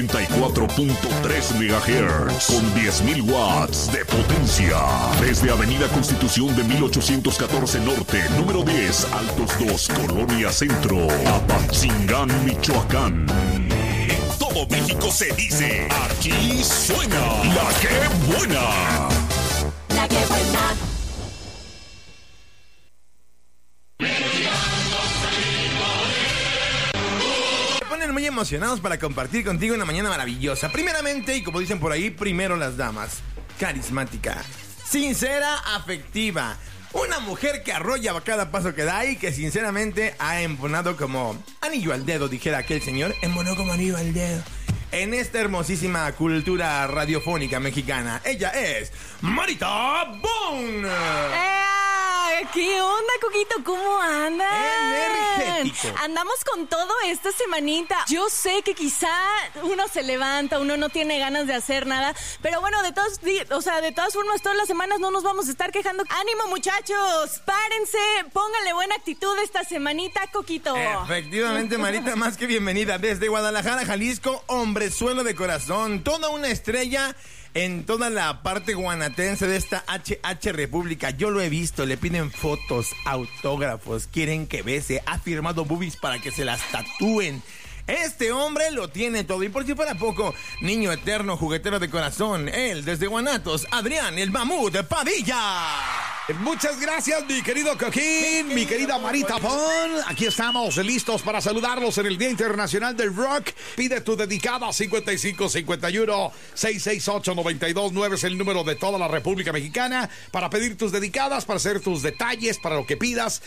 94.3 MHz con 10.000 watts de potencia. Desde Avenida Constitución de 1814 Norte, número 10, Altos 2, Colonia Centro, Apatzingán, Michoacán. En todo México se dice, aquí suena La Que Buena. La Que Buena. Muy emocionados para compartir contigo una mañana maravillosa. Primeramente, y como dicen por ahí, primero las damas. Carismática, sincera, afectiva. Una mujer que arrolla a cada paso que da y que sinceramente ha embonado como anillo al dedo, dijera aquel señor. Embonó como anillo al dedo en esta hermosísima cultura radiofónica mexicana. Ella es Marita Bon. ¿Qué onda, Coquito? ¿Cómo andan? Energético. Andamos con todo esta semanita. Yo sé que quizá uno se levanta, uno no tiene ganas de hacer nada, pero bueno, de todas formas, todas las semanas no nos vamos a estar quejando. ¡Ánimo, muchachos! ¡Párense! Pónganle buena actitud esta semanita, Coquito. Efectivamente, Marita, más que bienvenida. Desde Guadalajara, Jalisco, hombrezuelo de corazón, toda una estrella en toda la parte guanatense de esta HH República. Yo lo he visto, le piden fotos, autógrafos, quieren que bese, ha firmado boobies para que se las tatúen. Este hombre lo tiene todo, y por si fuera poco, niño eterno, juguetero de corazón, él desde Guanatos, Adrián el Mamut Padilla. Muchas gracias, mi querido Coquín, mi querida Marita Bon. Aquí estamos listos para saludarlos en el Día Internacional del Rock. Pide tu dedicada 5551-668-929 es el número de toda la República Mexicana para pedir tus dedicadas, para hacer tus detalles, para lo que pidas.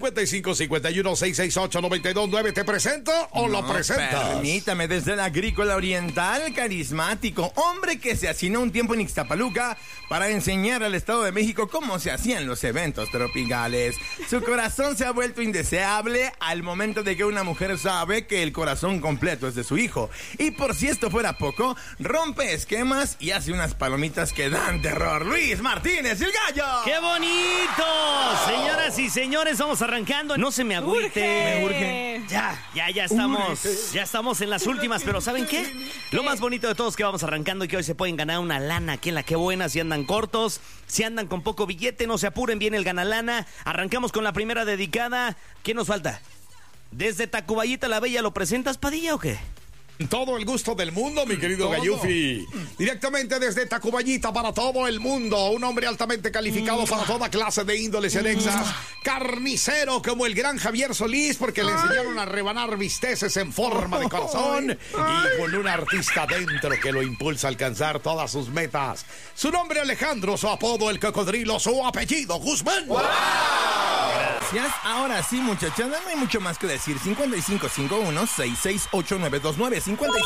5551-668-929. ¿Te presento o lo presentas? Permítame, desde el Agrícola Oriental, carismático, hombre que se hacinó un tiempo en Ixtapaluca para enseñar al Estado de México cómo se hacían los eventos tropicales. Su corazón se ha vuelto indeseable al momento de que una mujer sabe que el corazón completo es de su hijo. Y por si esto fuera poco, rompe esquemas y hace unas palomitas que dan terror. Luis Martínez, el Gallo. ¡Qué bonito! Señoras y señores, vamos arrancando. No se me agüite. Me urge. Ya estamos en las últimas, pero ¿saben qué? Lo más bonito de todo es que vamos arrancando y que hoy se pueden ganar una lana aquí en La Que Buena. Si andan cortos, si andan con poco billete, no se apuren, bien el ganalana. Arrancamos con la primera dedicada. ¿Qué nos falta? Desde Tacubayita la Bella, ¿lo presentas, Padilla, o qué? Todo el gusto del mundo, mi querido Gallufi. Directamente desde Tacubayita para todo el mundo. Un hombre altamente calificado para toda clase de índoles y anexas. Carnicero como el gran Javier Solís, porque le enseñaron a rebanar bisteces en forma de corazón. Y con un artista dentro que lo impulsa a alcanzar todas sus metas. Su nombre Alejandro, su apodo el Cocodrilo, su apellido Guzmán. ¡Wow! Gracias. Ahora sí, muchachada, no hay mucho más que decir. 5551-668-929.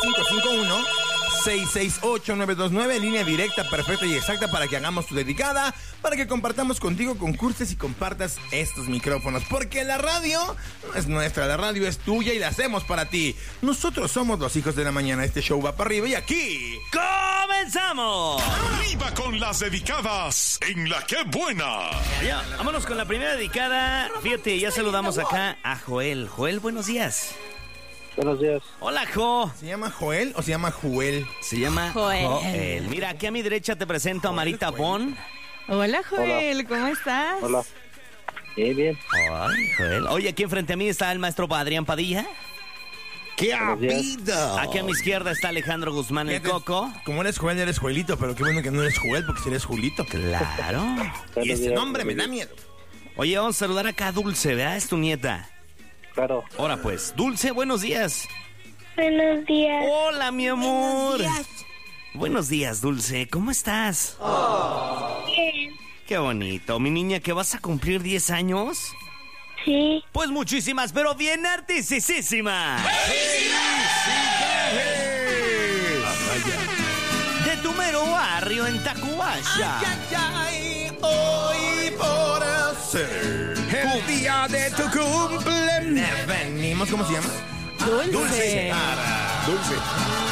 5551-668-929. Línea directa, perfecta y exacta para que hagamos tu dedicada, para que compartamos contigo, concurses y compartas estos micrófonos. Porque la radio no es nuestra, la radio es tuya y la hacemos para ti. Nosotros somos los hijos de la mañana. Este show va para arriba y aquí ¡comenzamos! Arriba con las dedicadas en La Que Buena. Ya, vámonos con la primera dedicada. Fíjate, ya saludamos acá a Joel. Joel, buenos días. Buenos días. Hola, Jo. ¿Se llama Joel o se llama Juel? Se llama Joel. Mira, aquí a mi derecha te presento a Marita Bon. Hola, Joel, ¿cómo estás? Hola. Bien. Ay, Joel. Oye, aquí enfrente a mí está el maestro Adrián Padilla. ¡Qué habido! Aquí a mi izquierda está Alejandro Guzmán, el Coco. Como eres Joel, eres Joelito, pero qué bueno que no eres Joel, porque si eres Julito. Claro. Y ese nombre me da miedo. Oye, vamos a saludar acá a Dulce, ¿verdad? Es tu nieta. Claro. Ahora pues, Dulce, buenos días. Buenos días. Hola, mi amor. Buenos días, Dulce. ¿Cómo estás? Bien. Qué bonito. Mi niña, ¿que vas a cumplir 10 años? Sí. Pues muchísimas, pero bien artisísimas. De tu mero barrio en Tacubaya. Hoy por ser El día de tu cumple. venimos, ¿cómo se llama? Dulce. Dulce. Dulce.